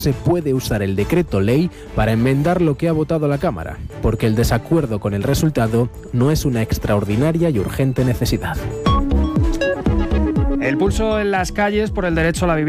se puede usar el decreto ley para enmendar lo que ha votado la Cámara, porque el desacuerdo con el resultado no es una extraordinaria y urgente necesidad. El pulso en las calles por el derecho a la vivienda.